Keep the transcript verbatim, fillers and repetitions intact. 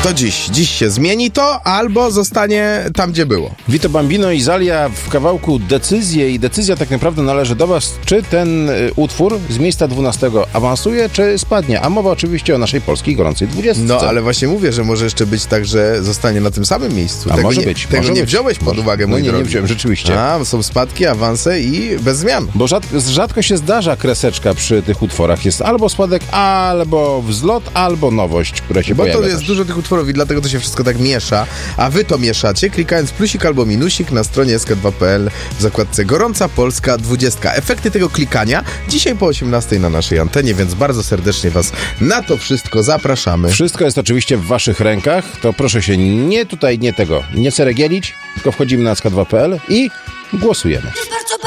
To dziś. Dziś się zmieni to, albo zostanie tam, gdzie było. Vito Bambino i Zalia w kawałku Decyzje i decyzja tak naprawdę należy do was, czy ten y, utwór z miejsca dwunastego awansuje, czy spadnie. A mowa oczywiście o naszej polskiej gorącej dwudziestce. No, ale właśnie mówię, że może jeszcze być tak, że zostanie na tym samym miejscu. A tego może nie, być. Tego może nie być. wziąłeś pod może. uwagę, mój No nie, drogi. nie wziąłem, rzeczywiście. A, są spadki, awanse i bez zmian. Bo rzad, rzadko się zdarza kreseczka przy tych utworach. Jest albo spadek, albo wzlot, albo nowość, która się Bo pojawia to jest też. dużo tych utworów i dlatego to się wszystko tak miesza. A wy to mieszacie, klikając plusik albo minusik na stronie s k dwa kropka p l w zakładce Gorąca Polska dwudziestka. Efekty tego klikania dzisiaj po osiemnastej na naszej antenie, więc bardzo serdecznie was na to wszystko zapraszamy. Wszystko jest oczywiście w waszych rękach, to proszę się nie tutaj, nie tego, nie ceregielić, tylko wchodzimy na s k dwa kropka p l i głosujemy.